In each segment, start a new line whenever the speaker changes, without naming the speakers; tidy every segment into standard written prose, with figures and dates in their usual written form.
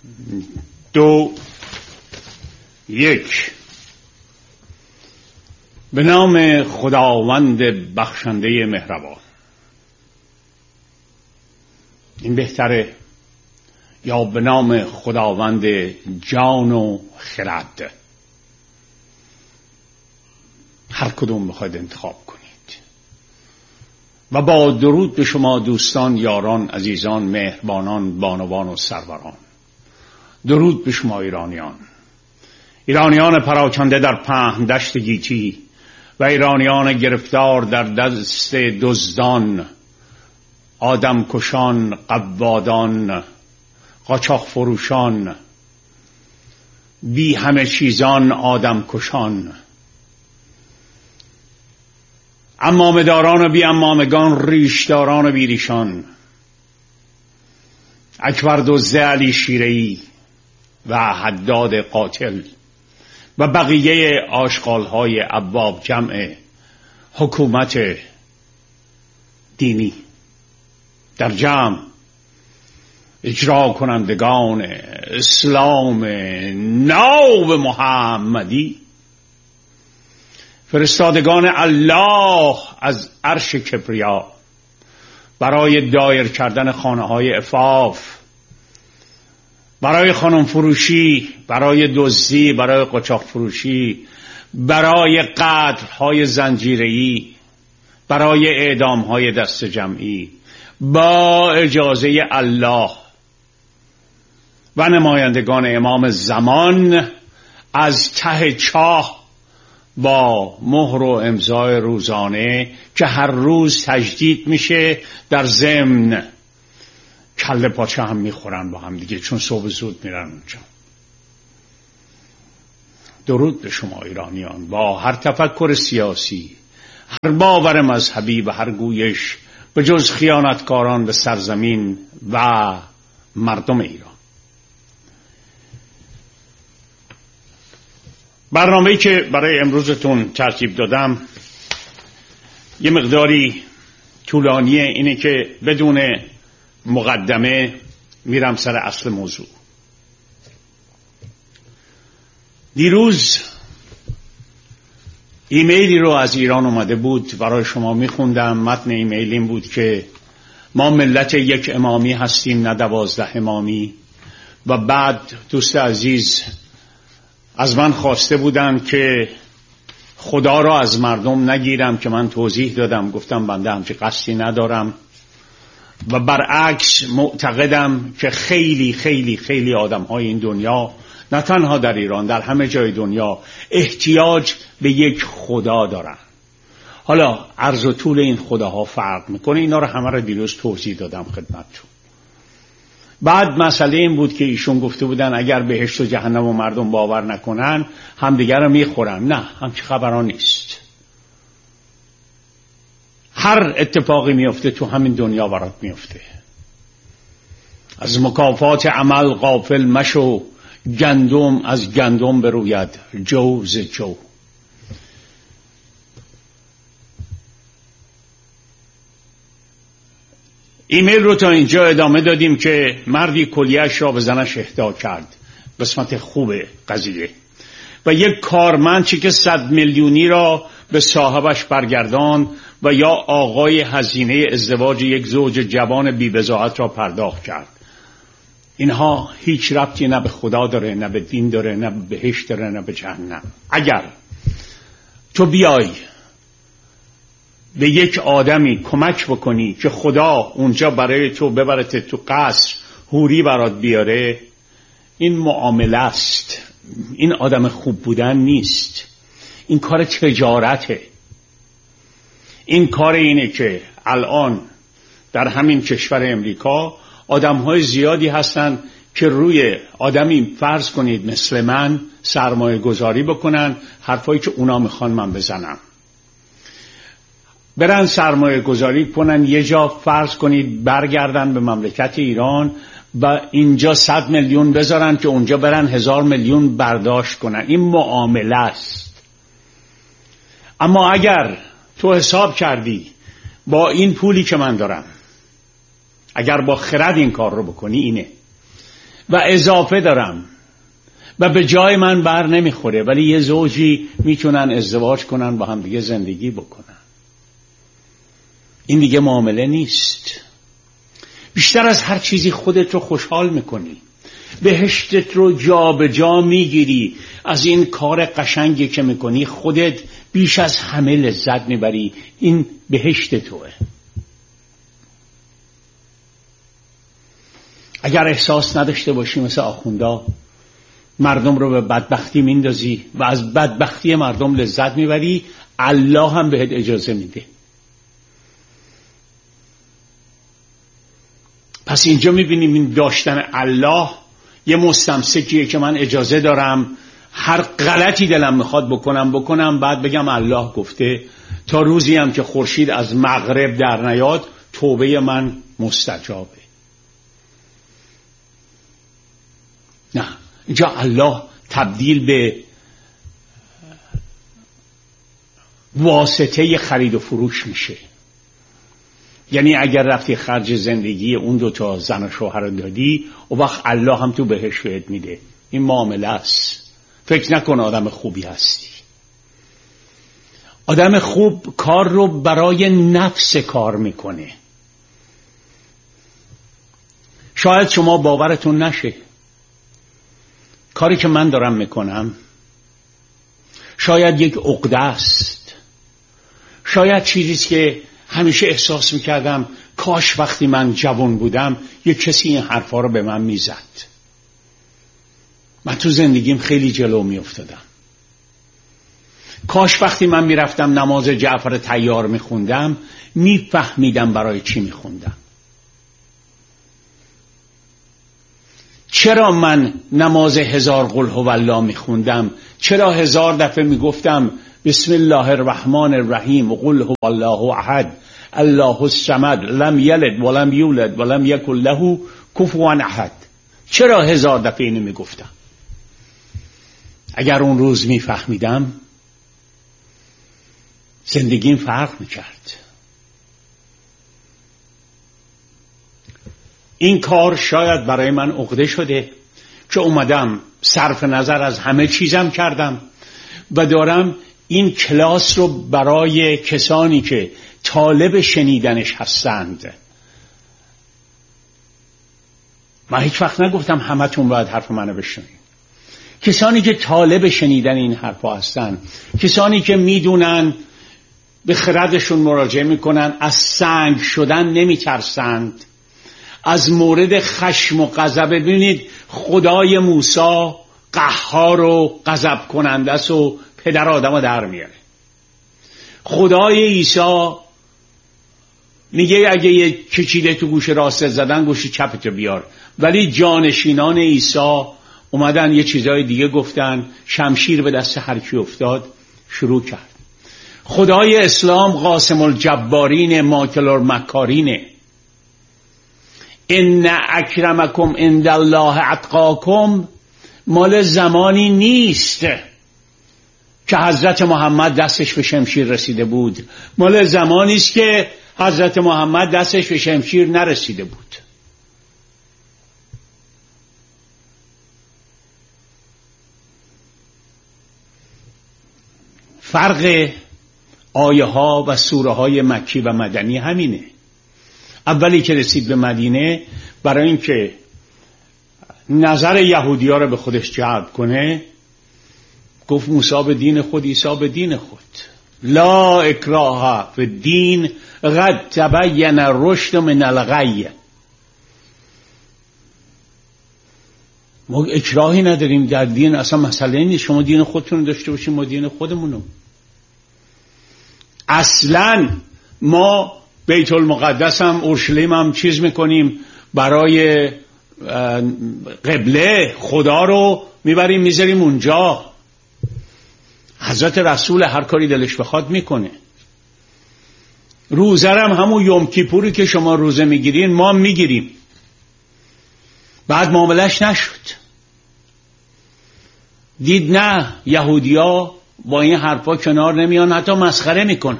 2 1. به نام خداوند بخشنده مهربان. این بهتره، یا به نام خداوند جان و خرد، هر کدوم بخواید انتخاب کنید. و با درود به شما دوستان، یاران، عزیزان، مهربانان، بانوان و سروران. درود به شما ایرانیان پراکنده در پهن دشت گیتی و ایرانیان گرفتار در دست دزدان، آدم کشان، قوادان، قاچاق فروشان، بی همه چیزان، آدم کشان، عمامه‌داران و بی عمامگان، ریشداران و بی ریشان، اکبر دزد، علی شیره‌ای و حداد قاتل و بقیه آشغال‌های ابواب جمع حکومت دینی، در جمع اجرا کنندگان اسلام ناب محمدی، فرستادگان الله از عرش کبریا برای دایر کردن خانه‌های عفاف، برای خانم فروشی، برای دزدی، برای قاچاق فروشی، برای قتل‌های زنجیره‌ای، برای اعدام‌های دست جمعی، با اجازه الله و نمایندگان امام زمان از ته چاه با مهر و امضای روزانه که هر روز تجدید میشه، در ضمن کله پاچه هم میخورن با هم دیگه، چون صبح زود میرن اونجا. درود به شما ایرانیان، با هر تفکر سیاسی، هر باور مذهبی و هر گویش به جز خیانتکاران به سرزمین و مردم ایران. برنامه‌ای که برای امروزتون ترتیب دادم یه مقداری طولانیه، اینه که بدون مقدمه میرم سر اصل موضوع. دیروز ایمیلی رو از ایران اومده بود، برای شما میخوندم. متن ایمیل این بود که ما ملت یک امامی هستیم، نه 12 امامی. و بعد دوست عزیز از من خواسته بودن که خدا را از مردم نگیرم، که من توضیح دادم، گفتم بنده همچه قصدی ندارم و برعکس معتقدم که خیلی خیلی خیلی آدم های این دنیا، نه تنها در ایران، در همه جای دنیا احتیاج به یک خدا دارن. حالا عرض و طول این خداها فرق میکنه، اینا رو همه رو دیروز توضیح دادم خدمتتون. بعد مسئله این بود که ایشون گفته بودن اگر بهشت و جهنم و مردم باور نکنن همدیگر رو میخورن. نه، همچه خبران نیست. هر اتفاقی میفته تو همین دنیا برات میفته. از مکافات عمل غافل مشو، گندم از گندم بروید جو ز جو. ایمیل رو تا اینجا ادامه دادیم که مردی کلیه‌اش را به زنش اهدا کرد، قسمت خوب قضیه، و یک کارمند که 100 میلیونی را به صاحبش برگردان و یا آقای هزینه ازدواج یک زوج جوان بی‌بضاعت را پرداخت کرد. اینها هیچ ربطی نه به خدا داره، نه به دین داره، نه به بهشت داره، نه به جهنم. اگر تو بیای به یک آدمی کمک بکنی که خدا اونجا برای تو ببرت تو قصر حوری برات بیاره، این معامله است. این آدم خوب بودن نیست، این کار تجارته. این کار اینه که الان در همین کشور امریکا آدم‌های زیادی هستن که روی آدمی فرض کنید مثل من سرمایه گذاری بکنن، حرفایی که اونا میخوان من بزنم، برن سرمایه گذاری کنن یه جا، فرض کنید برگردن به مملکت ایران و اینجا 100 میلیون بذارن که اونجا برن 1000 میلیون برداشت کنن. این معامله است. اما اگر تو حساب کردی با این پولی که من دارم، اگر با خرد این کار رو بکنی، اینه و اضافه دارم و به جای من بر نمیخوره، ولی یه زوجی میتونن ازدواج کنن با هم دیگه زندگی بکنن. این دیگه معامله نیست. بیشتر از هر چیزی خودت رو خوشحال میکنی، بهشتت رو جا به جا میگیری. از این کار قشنگی که میکنی خودت بیش از همه لذت میبری. این بهشت توه. اگر احساس نداشته باشی مثل آخوندا مردم رو به بدبختی میندازی و از بدبختی مردم لذت میبری، الله هم بهت اجازه میده. پس اینجا میبینیم این داشتن الله یه مستمسکیه که من اجازه دارم هر غلطی دلم میخواد بکنم، بعد بگم الله گفته، تا روزی هم که خورشید از مغرب در نیاد توبه من مستجابه. نه، اینجا الله تبدیل به واسطه خرید و فروش میشه. یعنی اگر رفتی خرج زندگی اون دوتا زن و شوهر دادی، و وقت الله هم تو بهش بهت میده. این معامله است. فکر نکن آدم خوبی هستی. آدم خوب کار رو برای نفس کار میکنه. شاید شما باورتون نشه کاری که من دارم میکنم شاید یک عقده است، شاید چیزیست که همیشه احساس میکردم کاش وقتی من جوان بودم یک کسی این حرفا رو به من میزد. من تو زندگیم خیلی جلو میافتادم. کاش وقتی من میرفتم نماز جعفر طیار میخوندم میفهمیدم برای چی میخوندم. چرا من نماز 1000 قل هو الله میخوندم؟ چرا 1000 دفعه میگفتم بسم الله الرحمن الرحیم و قل هو الله احد الله الصمد لم یلد ولم یولد ولم یکن له کفوا احد؟ چرا 1000 دفعه اینو میگفتم؟ اگر اون روز میفهمیدم زندگیم فرق میکرد. این کار شاید برای من عقده شده که اومدم صرف نظر از همه چیزم کردم و دارم این کلاس رو برای کسانی که طالب شنیدنش هستند. من هیچ وقت نگفتم همتون باید حرف منو بشنوید. کسانی که طالب شنیدن این حرفا هستن، کسانی که میدونن به خردشون مراجعه میکنن، از سنگ شدن نمیترسند، از مورد خشم و غضب. ببینید خدای موسی قهار و غضب کننده است و پدر آدمو در میاره. خدای عیسی میگه اگه یه کشیده تو گوش راست زدن گوش چپتو بیار. ولی جانشینان عیسی اومدن یه چیزای دیگه گفتن، شمشیر به دست هر کی افتاد شروع کرد. خدای اسلام قاسم الجبارین ماکل المکارینه. ان اکرمکم عند الله اتقاکم مال زمانی نیست که حضرت محمد دستش به شمشیر رسیده بود، مال زمانی است که حضرت محمد دستش به شمشیر نرسیده بود. فرق آیه ها و سوره های مکی و مدنی همینه. اولی که رسید به مدینه برای اینکه نظر یهودی ها رو به خودش جلب کنه گفت موسی به دین خود، عیسی به دین خود. لا اکراه فی الدین قد تبین الرشد من الغی. ما اکراهی نداریم در دین، اصلا مسئله نیست. شما دین خودتون داشته باشیم، ما دین خودمونو. اصلا ما بیت المقدس هم اورشلیم هم چیز میکنیم برای قبله، خدا رو میبریم میذاریم اونجا. حضرت رسول هر کاری دلش بخواد میکنه. روزه هم همون یوم کیپوری که شما روزه میگیرین ما میگیریم. بعد معاملش نشد. دید نه، یهودیا با این حرفا کنار نمیان، حتی مسخره میکنن،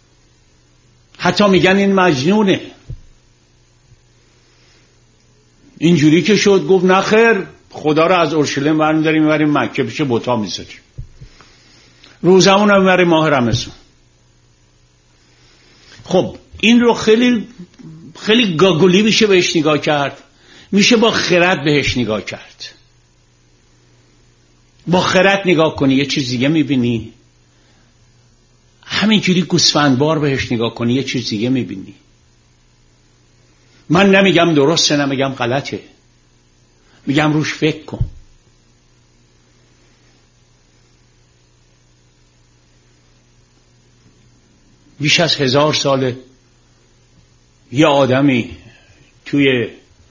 حتی میگن این مجنونه. اینجوری که شد گفت نخیر، خدا رو از اورشلیم برمی‌داریم میبریم مکه پیش بتا میذاریم، روزمون رو میبریم ماه رمضان. خب این رو خیلی خیلی گاگولی میشه بهش نگاه کرد، میشه با خرد بهش نگاه کرد. با خرد نگاه کنی یه چیز دیگه میبینی، همینجوری گوسفندبار بهش نگاه کنی یه چیز دیگه میبینی. من نمیگم درسته نمیگم غلطه، میگم روش فکر کن. بیش از 1000 ساله یه آدمی توی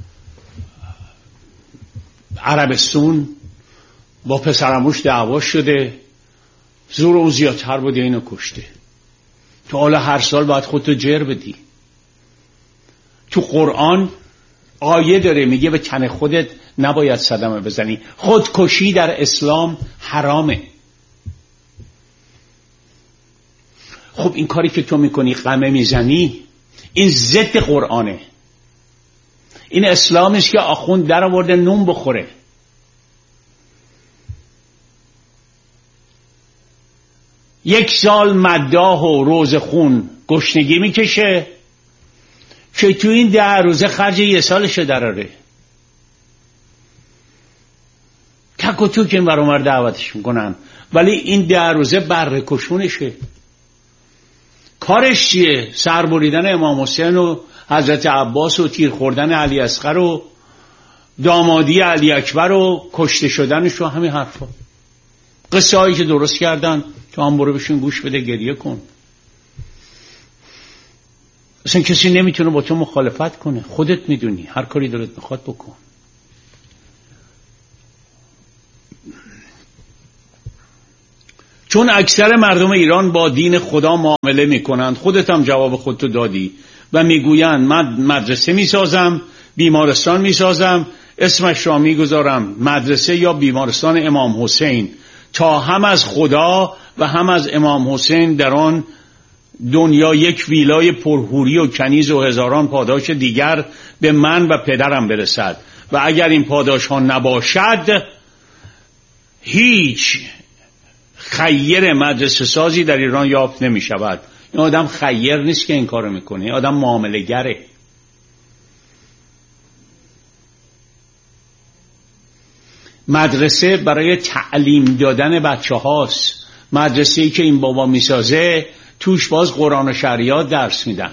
عربستون با پسرموش دعوا شده، زور او زیادتر بوده، اینو کشته. تو حالا هر سال باید خودتو جر بدی. تو قرآن آیه داره میگه به تن خودت نباید صدمه بزنی. خودکشی در اسلام حرامه. خب این کاری که تو میکنی، قمه میزنی، این ضد قرآنه. این اسلامیست که آخوند در آورده نون بخوره. یک سال مداح و روزه خون گشنگی میکشه که تو این 10 روزه خرج یه سالشه دراره. تک و توک این برامر دعوتش میکنن، ولی این 10 روزه بره کشونشه. کارش چیه؟ سر بریدن امام حسین و حضرت عباس و تیر خوردن علی اصغر و دامادی علی اکبر و کشته شدنش و همین حرفا. قصه هایی که درست کردن تو هم برو بشین گوش بده، گریه کن. اصلا کسی نمیتونه با تو مخالفت کنه، خودت میدونی، هر کاری دلت میخواد بکن. چون اکثر مردم ایران با دین خدا معامله میکنند، خودت هم جواب خودتو دادی و میگویند من مدرسه میسازم، بیمارستان میسازم، اسمش را میگذارم مدرسه یا بیمارستان امام حسین، تا هم از خدا و هم از امام حسین در آن دنیا یک ویلای پرهوری و کنیز و هزاران پاداش دیگر به من و پدرم برسد و اگر این پاداش ها نباشد هیچ خیر مدرسه سازی در ایران یافت نمی شود. این آدم خیر نیست که این کارو میکنه، این آدم معامله گره. مدرسه برای تعلیم دادن بچه هاست. مدرسه‌ای که این بابا میسازه توش باز قرآن و شریعت درس میدن،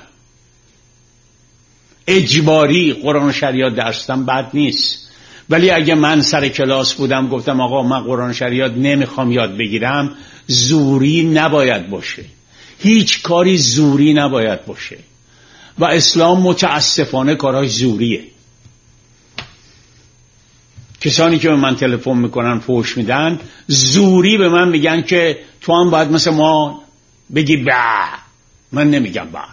اجباری قرآن و شریعت درس دادن بد نیست. ولی اگه من سر کلاس بودم گفتم آقا من قرآن و شریعت نمیخوام یاد بگیرم، زوری نباید باشه، هیچ کاری زوری نباید باشه و اسلام متاسفانه کارهای زوریه. کسانی که به من تلفن میکنن فحش میدن، زوری به من میگن که تو هم باید مثل ما بگی با. من نمیگم با.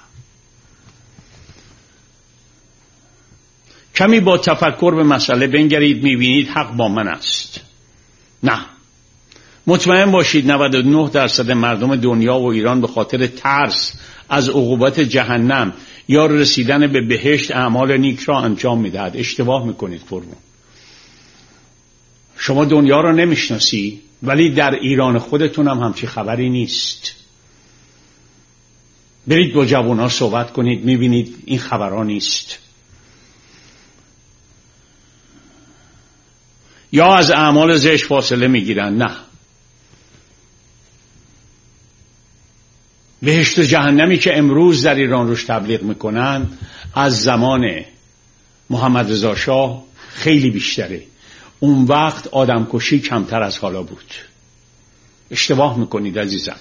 کمی با تفکر به مسئله بنگرید، میبینید حق با من است. نه، مطمئن باشید 99% مردم دنیا و ایران به خاطر ترس از عقوبت جهنم یا رسیدن به بهشت اعمال نیک را انجام میدهد. اشتباه میکنید فرمون. شما دنیا را نمیشناسی، ولی در ایران خودتون هم همچی خبری نیست. برید با جوان‌ها صحبت کنید، میبینید این خبرها نیست. یا از اعمال زشت فاصله میگیرن. نه، بهشت و جهنمی که امروز در ایران روش تبلیغ میکنن از زمان محمد رضا شاه خیلی بیشتره. اون وقت آدمکشی کمتر از حالا بود. اشتباه میکنید عزیزم.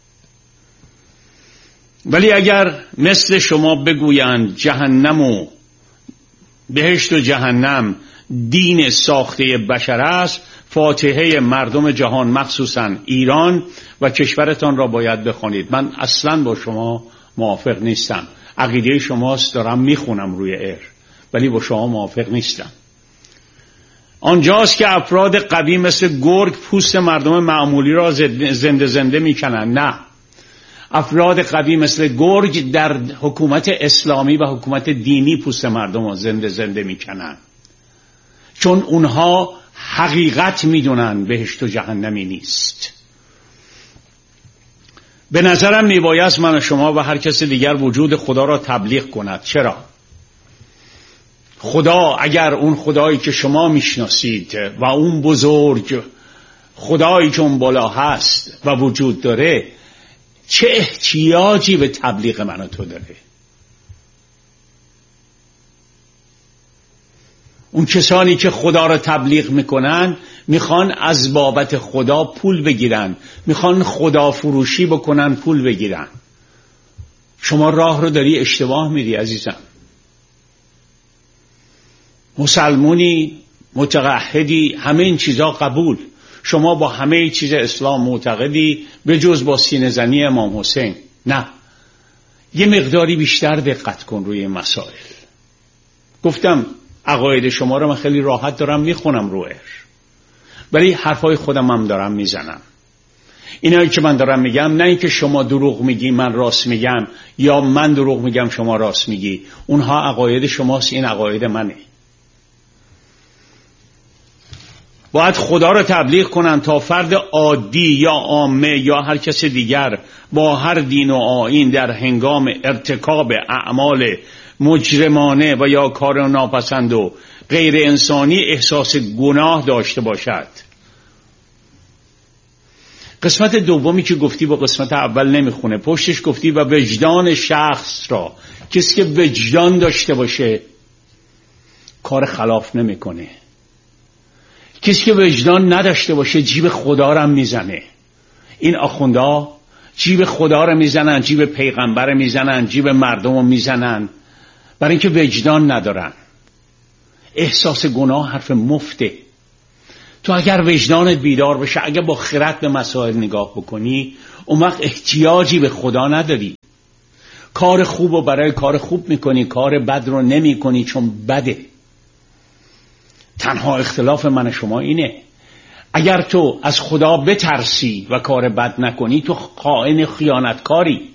ولی اگر مثل شما بگویند جهنم و بهشت و جهنم دین ساخته بشر است، فاتحه مردم جهان مخصوصا ایران و کشورتان را باید بخوانید. من اصلا با شما موافق نیستم. عقیده شماست، دارم میخونم روی ایر، ولی با شما موافق نیستم. آنجاست که افراد قوی مثل گرگ پوست مردم معمولی را زنده میکنن. نه، افراد قوی مثل گرگ در حکومت اسلامی و حکومت دینی پوست مردم را زنده میکنن. چون اونها حقیقت میدونن بهشت و جهنمی نیست. به نظرم میبایست من و شما و هر کس دیگر وجود خدا را تبلیغ کند. چرا؟ خدا اگر اون خدایی که شما میشناسید و اون بزرگ خدایی که اون بالا هست و وجود داره، چه احتیاجی به تبلیغ من و تو داره؟ اون کسانی که خدا را تبلیغ میکنن میخوان از بابت خدا پول بگیرن، میخوان خدا فروشی بکنن، پول بگیرن. شما راه رو داری اشتباه میری عزیزم. مسلمونی، متقاعدی، همه این چیزا قبول. شما با همه چیز اسلام معتقدی به جز با سینه زنی امام حسین. نه، یه مقداری بیشتر دقت کن روی این مسائل. گفتم عقاید شما رو من خیلی راحت دارم میخونم رو ولی حرفای خودم هم دارم میزنم. اینایی که من دارم میگم نه اینکه شما دروغ میگی من راست میگم یا من دروغ میگم شما راست میگی. اونها عقاید شماست، این عقاید منه. باید خدا رو تبلیغ کنن تا فرد عادی یا عامه یا هر کس دیگر با هر دین و آیین در هنگام ارتکاب اعمال مجرمانه و یا کار ناپسند و غیر انسانی احساس گناه داشته باشد. قسمت دومی که گفتی با قسمت اول نمیخونه. پشتش گفتی و وجدان شخص را، کسی که وجدان داشته باشه کار خلاف نمیکنه. کسی که وجدان نداشته باشه جیب خدا رو میزنه. این آخوندا جیب خدا رو میزنن، جیب پیغمبر رو میزنن، جیب مردم رو میزنن، برای اینکه وجدان ندارن. احساس گناه حرف مفته. تو اگر وجدانت بیدار بشه، اگر با خرد به مسائل نگاه بکنی، اون وقت احتیاجی به خدا نداری. کار خوب رو برای کار خوب میکنی، کار بد رو نمی کنی چون بده. تنها اختلاف من و شما اینه. اگر تو از خدا بترسی و کار بد نکنی، تو خائن خیانتکاری.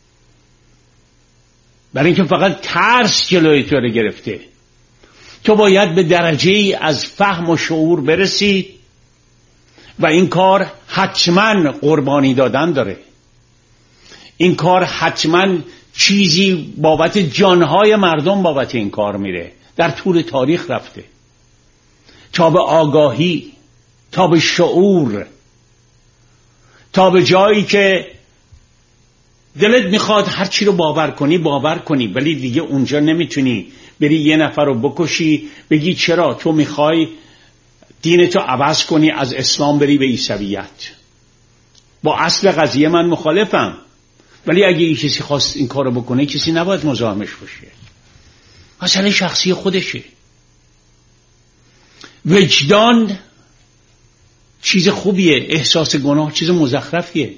برای اینکه فقط ترس جلوی تو رو گرفته. تو باید به درجه‌ای از فهم و شعور برسی و این کار حتما قربانی دادن داره. این کار حتما چیزی بابت جانهای مردم بابت این کار میره. در طول تاریخ رفته تا به آگاهی، تا به شعور، تا به جایی که دلت میخواد هر چی رو باور کنی ولی دیگه اونجا نمیتونی بری یه نفر رو بکشی بگی چرا تو میخوای دینتو عوض کنی، از اسلام بری به عیسویت. با اصل قضیه من مخالفم، ولی اگه کسی خواست این کارو بکنه کسی نباید مزاحمش باشه. مسئله شخصی خودشه. وجدان چیز خوبیه، احساس گناه چیز مزخرفیه.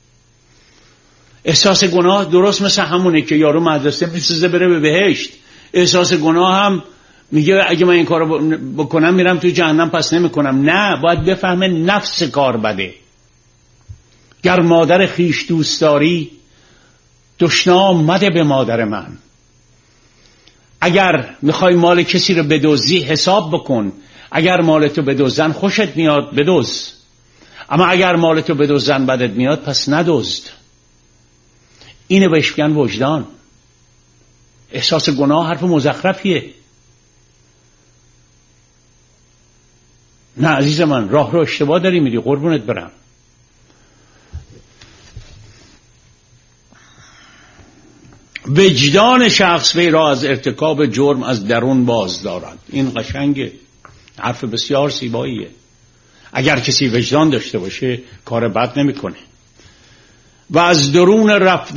احساس گناه درست مثل همونه که یارو مدرسه میسازه بره به بهشت. احساس گناه هم میگه اگه من این کارو بکنم میرم توی جهنم پس نمیکنم. نه، باید بفهمه نفس کار بده. گر مادر خیش دوست داری دشنام مده به مادر من. اگر میخوای مال کسی رو بدزدی حساب بکن. اگر مالتو بدزدن خوشت میاد بدزد، اما اگر مالتو بدزدن بدت میاد پس ندزد. اینه بهش میگن وجدان. احساس گناه حرف مزخرفیه. نه عزیز من، راه رو اشتباه داری میری، قربونت برم. وجدان شخص وی را از ارتکاب جرم از درون باز دارد. این قشنگه، حرف بسیار زیباییه. اگر کسی وجدان داشته باشه کار بد نمیکنه و از درون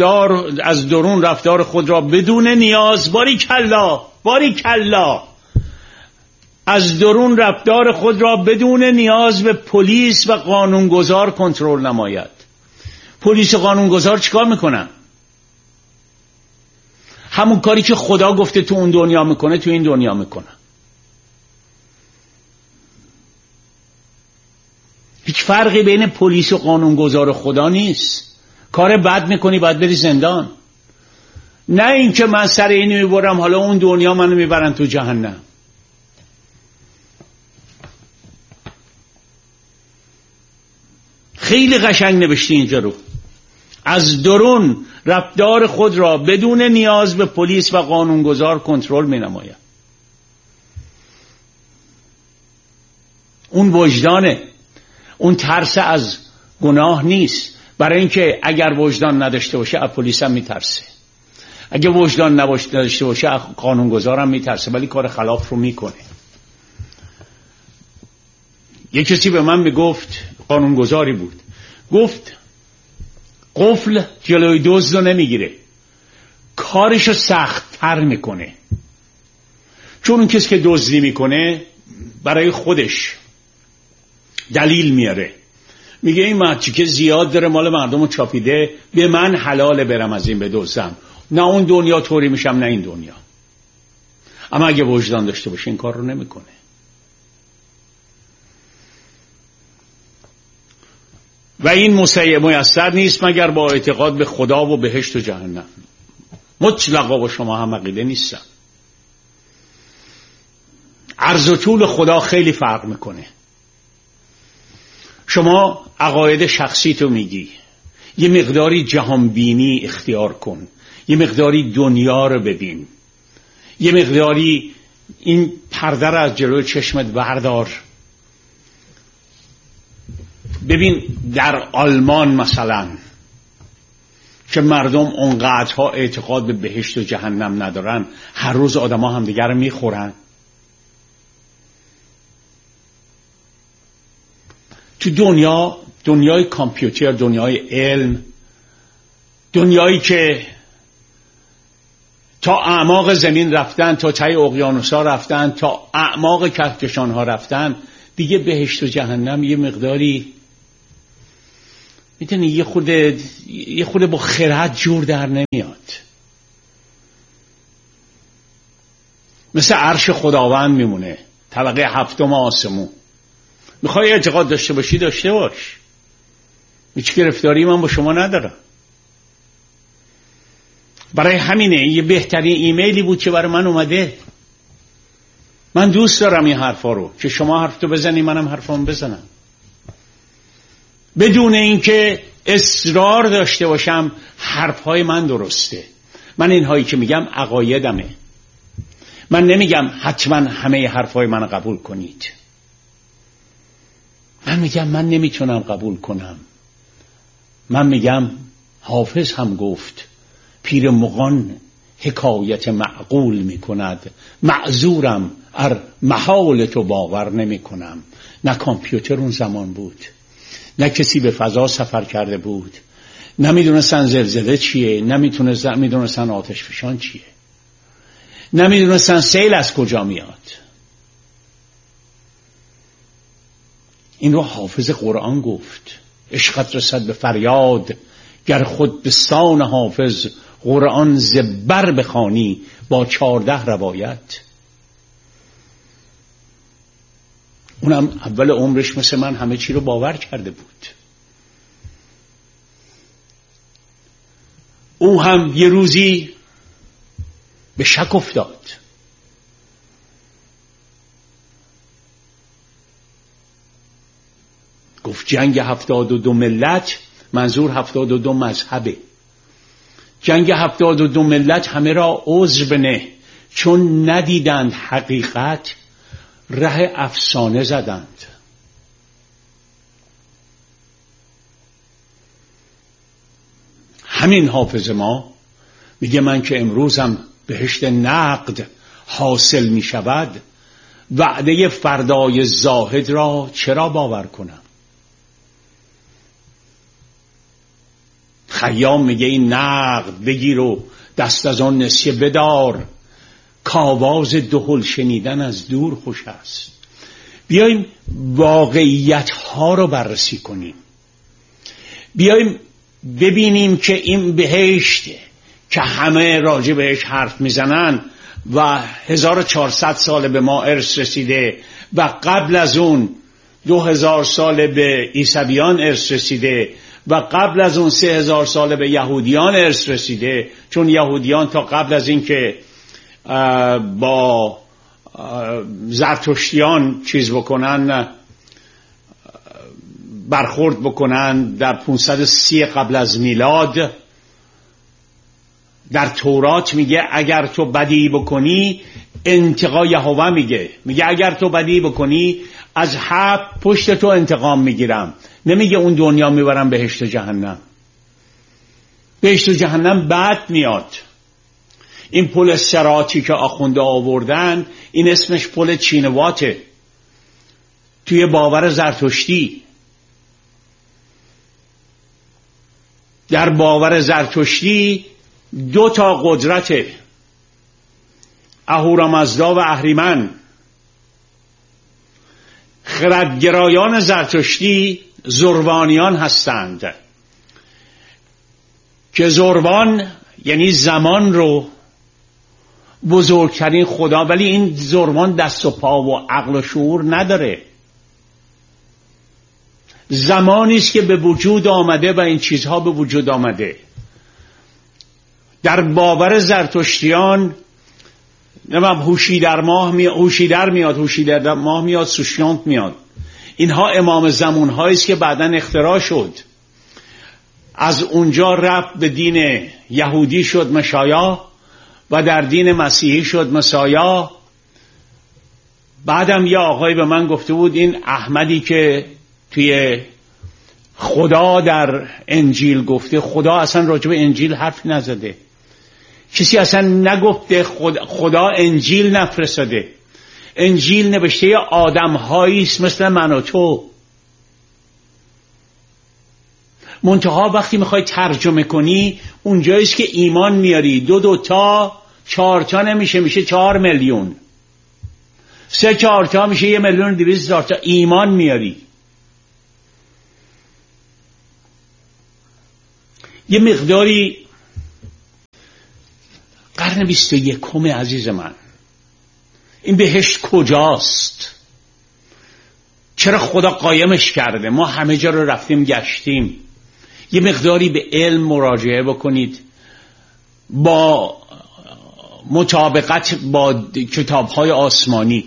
رفتار خود را بدون نیاز، باریکلا، از درون رفتار خود را بدون نیاز به پلیس و قانونگذار کنترل نماید. پلیس و قانونگذار چیکار میکنن؟ همون کاری که خدا گفته تو اون دنیا میکنه تو این دنیا میکنه. هیچ فرقی بین پلیس و قانونگذار خدا نیست. کار بد میکنی باید بری زندان. نه اینکه من سر اینو میبرم حالا اون دنیا منو میبرن تو جهنم. خیلی قشنگ نوشته اینجا رو. از درون رفتار خود را بدون نیاز به پلیس و قانونگذار کنترل می‌نماید. اون وجدانه، اون ترس از گناه نیست. برای اینکه اگر وجدان نداشته باشه از پلیس هم میترسه، اگه وجدان نداشته باشه از قانونگذار هم میترسه، ولی کار خلاف رو میکنه. یک کسی به من میگفت، قانونگذاری بود، گفت قفل جلوی دزد رو نمیگیره، کارشو سخت‌تر میکنه. چون اون کسی که دزدی میکنه برای خودش دلیل میاره، میگه این مرچی که زیاد داره مال مردم رو چاپیده، به من حلاله برم از این بدزدم. نه اون دنیا طوری میشم نه این دنیا. اما اگه وجدان داشته باشه این کار رو نمیکنه. و این میسر نیست مگر با اعتقاد به خدا و بهشت و جهنم. مطلقا با شما هم عقیده نیستم. عرض و طول خدا خیلی فرق میکنه. شما عقاید شخصی تو میگی، یه مقداری جهانبینی اختیار کن، یه مقداری دنیا رو ببین، یه مقداری این پرده رو از جلوی چشمت بردار. ببین در آلمان مثلا که مردم اونقدرها اعتقاد به بهشت و جهنم ندارن، هر روز آدم ها همدیگر رو میخورن. تو دنیای کامپیوتر، دنیای علم، دنیایی که تا اعماق زمین رفتن، تا ته اقیانوس‌ها رفتن، تا اعماق کهکشان‌ها رفتن، دیگه بهشت و جهنم یه مقداری میتونی یه خود با خرد جور در نمیاد. مثل عرش خداوند میمونه، طبقه هفتم آسمون. میخوای اعتقاد داشته باشی داشته باش، هیچ گرفتاری من با شما ندارم. برای همینه یه بهترین ایمیلی بود که برای من اومده. من دوست دارم این حرفا رو که شما حرفتو بزنی منم حرفام بزنم، بدون اینکه اصرار داشته باشم حرفهای من درسته. من اینهایی که میگم عقایدمه. من نمیگم حتما همه حرفهای من قبول کنید. من میگم من نمیتونم قبول کنم. من میگم حافظ هم گفت پیر مغان حکایت معقول میکند، معذورم ار محال تو باور نمیکنم. نه کامپیوتر اون زمان بود، نه کسی به فضا سفر کرده بود، نمیدونستن زلزله چیه، نمیدونستن آتش فشان چیه، نمیدونستن سیل از کجا میاد. این رو حافظ قرآن گفت. عشقت رسد به فریاد، گر خود به سان حافظ قرآن زبر بخوانی با 14 روایت. اونم اول عمرش مثل من همه چی رو باور کرده بود. او هم یه روزی به شک افتاد. گفت جنگ 72 ملت، منظور 72 مذهبه. جنگ 72 ملت همه را عذر بنه، چون ندیدند حقیقت ره افسانه زدند. همین حافظ ما میگه من که امروزم بهشت نقد حاصل می شود، وعده فردای زاهد را چرا باور کنم؟ خیام میگه این نقد بگیر و دست از آن نسیه بدار، کاواز دهل شنیدن از دور خوش است. بیایم واقعیت ها رو بررسی کنیم، بیایم ببینیم که این بهشت که همه راجع بهش حرف میزنن و 1400 سال به ما ارث رسیده و قبل از اون 2000 سال به عیسویان ارث رسیده و قبل از اون 3000 سال به یهودیان ارث رسیده، چون یهودیان تا قبل از این که با زرتشتیان چیز بکنن، برخورد بکنن در 530 قبل از میلاد. در تورات میگه اگر تو بدی بکنی، یهوه میگه اگر تو بدی بکنی از حق پشت تو انتقام میگیرم. نمیگه اون دنیا میبرم بهشت و جهنم. بهشت و جهنم بعد میاد. این پل صراطی که آخونده آوردن، این اسمش پل چینواته توی باور زرتشتی. در باور زرتشتی 2 قدرته، اهورامزدا و اهریمن. خردگرایان زرتشتی زروانیان هستند که زروان یعنی زمان رو بزرگترین خدا، ولی این زروان دست و پا و عقل و شعور نداره. زمانی است که به وجود آمده و این چیزها به وجود آمده. در باور زرتشتیان هوشیدر ماه میاد، سوشیانت میاد. اینها امام زمان هایی است که بعداً اختراع شد. از اونجا رفت به دین یهودی شد مشایا و در دین مسیحی شد مسایا. بعدم یه آقای به من گفته بود این احمدی که توی خدا در انجیل گفته، خدا اصلا راجع به انجیل حرفی نزده. کسی اصلا نگفته خدا انجیل نفرستاده. انجیل نوشته آدم هاییست مثل من و تو. منتها وقتی میخوای ترجمه کنی اونجاییست که ایمان میاری. 2 تا 4 تا نمیشه، میشه 4 میلیون. 3-4 تا میشه 1,200,000 تا. ایمان میاری. یه مقداری قرن 21 عزیز من، این بهشت کجاست؟ چرا خدا قایمش کرده؟ ما همه جا رو رفتیم گشتیم. یه مقداری به علم مراجعه بکنید، با مطابقت با کتاب‌های آسمانی،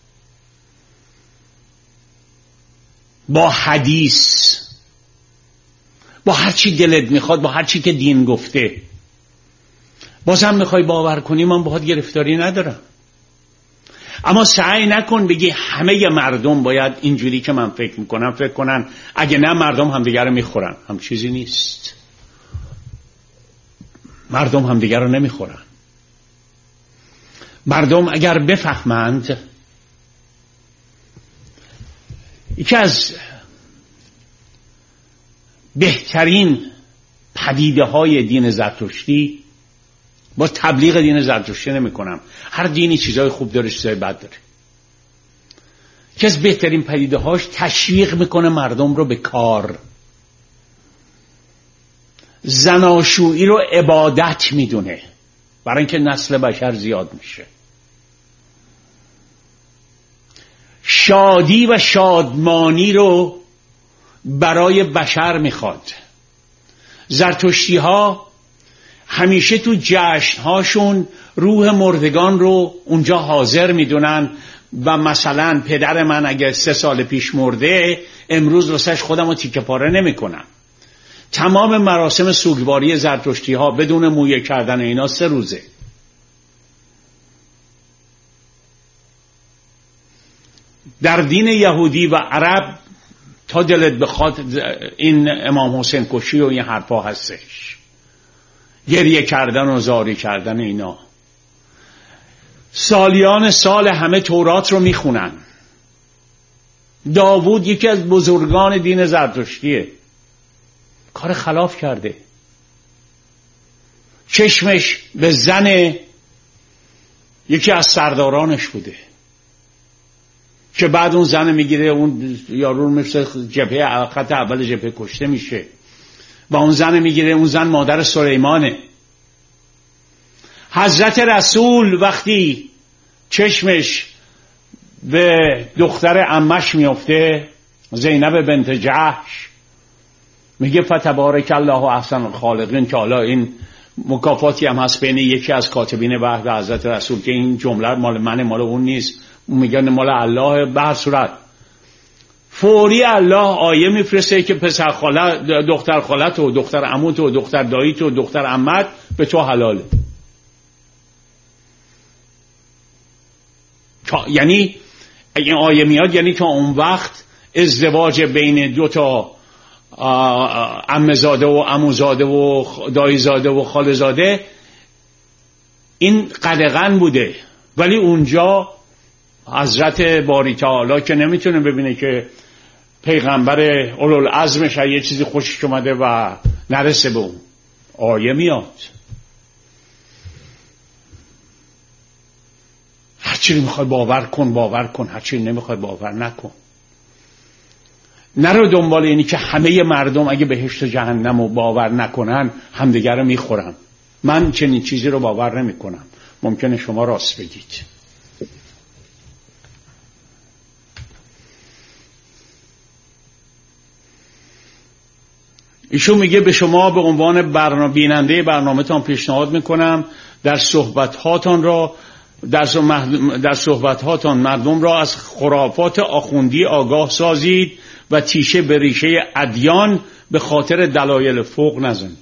با حدیث، با هر چی دلت میخواد، با هر چی که دین گفته. بازم میخوای باور کنی من باهات گرفتاری ندارم، اما سعی نکن بگی همه مردم باید اینجوری که من فکر میکنم فکر کنن، اگه نه مردم همدیگر رو میخورن. هم چیزی نیست. مردم همدیگر رو نمیخورن. مردم اگر بفهمند، یکی از بهترین پدیده های دین زرتشتی، با تبلیغ دین زرتشتی نمی کنم، هر دینی چیزای خوب داره چیزای بد داره، که از بهترین پدیده هاش تشویق میکنه مردم رو به کار. زناشویی رو عبادت میدونه برای اینکه نسل بشر زیاد میشه. شادی و شادمانی رو برای بشر میخواد. زرتشتی ها همیشه تو جشن هاشون روح مردگان رو اونجا حاضر میدونن و مثلا پدر من اگه 3 سال پیش مرده، امروز واسش خودم رو تیکه پاره نمی کنم. تمام مراسم سوگواری زرتشتی ها بدون مویه کردن اینا 3 روزه. در دین یهودی و عرب تا دلت بخواد این امام حسین کشی و این حرفا هستش، گریه کردن و زاری کردن اینا. سالیان سال همه تورات رو میخونن. داوود یکی از بزرگان دین زرتشتیه، کار خلاف کرده. چشمش به زن یکی از سردارانش بوده که بعد اون زن میگیره، اون یارو مثل جبهه خط اول جبهه کشته میشه و اون زن میگیره. اون زن مادر سلیمانه. حضرت رسول وقتی چشمش به دختر عمش میفته، زینب بنت جحش، میگه فتبارک الله احسن الخالقین، که حالا این مکافاتی هم هست بین یکی از کاتبین وحی و حضرت رسول که این جمله مال من، مال اون نیست. اون میگه مال الله. به هر صورت فوری الله آیه میفرسته که پسر خالت، دختر خالت و دختر عموت و دختر داییت و دختر عمت به تو حلاله. یعنی اگه آیه میاد یعنی تا اون وقت ازدواج بین دو تا عمه‌زاده و عموزاده و دایی‌زاده و خاله‌زاده این قدغن بوده، ولی اونجا حضرت باری تعالی که نمیتونه ببینه که پیغمبر اولوالعزمش یه چیزی خوشش اومده و نرسه به اون، آیه میاد. هرچی میخوای باور کن، هرچی نمیخوای باور نکن. نرو دنبال اینی که همه مردم اگه بهشت و جهنم رو باور نکنن همدیگر رو میخورن. من چنین چیزی رو باور نمی کنم. ممکنه شما راست بگید. ایشون میگه به شما به عنوان بیننده برنامه‌تان پیشنهاد میکنم در صحبت‌هاتان مردم را از خرافات آخوندی آگاه سازید و تیشه به ریشه ادیان به خاطر دلایل فوق نزنید.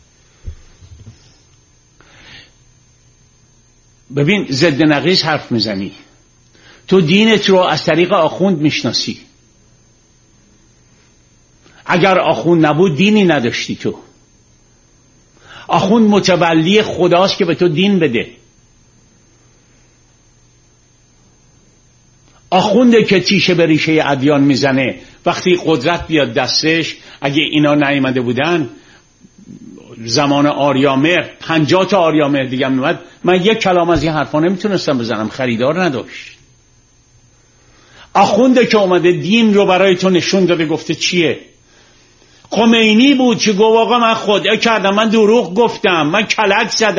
ببین ضد نقیض حرف میزنی. تو دینت رو از طریق آخوند میشناسی. اگر آخوند نبود دینی نداشتی. تو آخوند متولی خداست که به تو دین بده. آخونده که تیشه به ریشه ادیان میزنه. وقتی قدرت بیاد دستش، اگه اینا نیامده بودن زمان آریامر 50 تا آریامر دیگه میومد، من یک کلام از این حرفا نمیتونستم بزنم، خریدار نداشت. آخونده که اومده دین رو برای تو نشون داده، گفته چیه. خمینی بود که گفت آقا من خدعه کردم، من دروغ گفتم، من کلک زدم.